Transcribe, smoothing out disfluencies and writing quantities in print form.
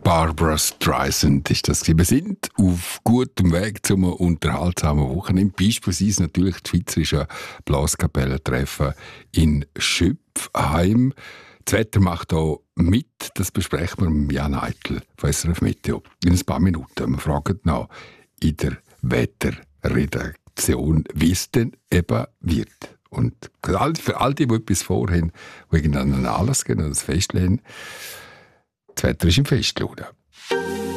Barbra Streisand ist das. Wir sind auf gutem Weg zum unterhaltsamen Wochenende. Beispielsweise natürlich die Schweizerische Blaskapellentreffen in Schüpfheim. Das Wetter macht auch mit. Das besprechen wir mit Jan Eitel von SRF Meteo in ein paar Minuten. Wir fragen nach in der Wetterredaktion, wie es denn eben wird. Und für all die etwas vorhaben, die irgendeinen Anlass gehen und das Festlegen, das Wetter ist im Festladen.